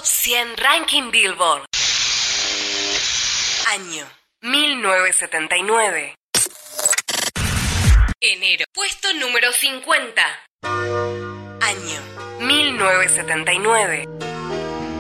100 Ranking Billboard. Año 1979. Enero. Puesto número 50. Año 1979.